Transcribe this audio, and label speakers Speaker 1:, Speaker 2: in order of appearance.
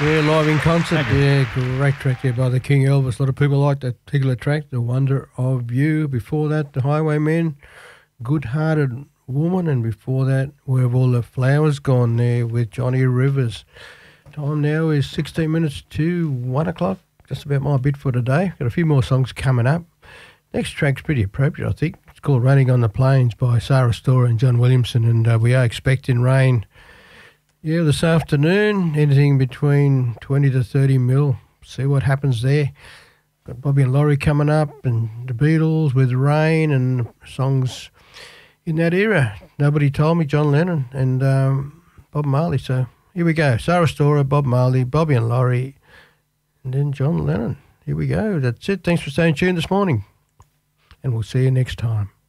Speaker 1: Yeah, live in concert. Yeah, great track there by the King Elvis. A lot of people like that particular track, The Wonder of You. Before that, The Highwaymen, Good-Hearted Woman. And before that, Where Have All the Flowers Gone there with Johnny Rivers. Time now is 16 minutes to 1 o'clock. Just about my bit for today. Got a few more songs coming up. Next track's pretty appropriate, I think. It's called Running on the Plains by Sarah Storer and John Williamson. And we are expecting rain. Yeah, this afternoon, anything between 20 to 30 mil. See what happens there. Got Bobby and Laurie coming up and the Beatles with Rain and songs in that era. Nobody Told Me, John Lennon and Bob Marley. So here we go. Sarah Storer, Bob Marley, Bobby and Laurie, and then John Lennon. Here we go. That's it. Thanks for staying tuned this morning. And we'll see you next time.